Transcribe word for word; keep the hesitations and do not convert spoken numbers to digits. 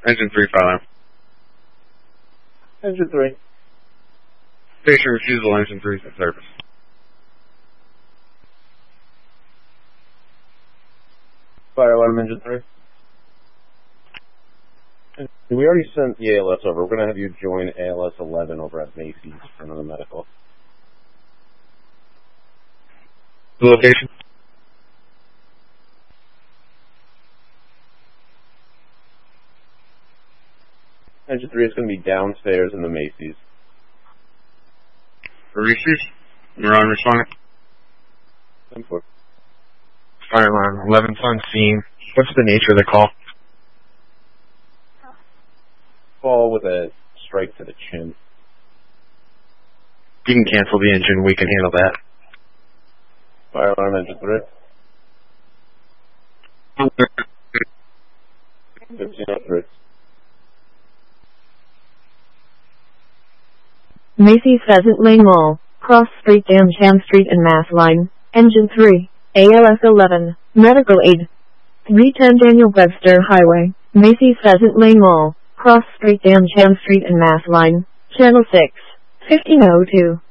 Engine three, file out. Engine three. Station refusal, engine three to service. Fire alarm, engine three. We already sent the A L S over. We're going to have you join A L S eleven over at Macy's for another medical. The location? Engine three is going to be downstairs in the Macy's. For Reese's? You're on responding? ten four. Fire alarm, eleven's on scene. What's the nature of the call? Fall with a strike to the chin. You can cancel the engine, we can handle that. Fire alarm, engine three. fifteen oh three. Macy's Pheasant Lane Mall, Cross Street, Dansham Street and Mass Line, Engine three, A L S eleven, Medical Aid. three ten Daniel Webster Highway, Macy's Pheasant Lane Mall, Cross Street, Dansham Street and Mass Line, Channel six, fifteen oh two.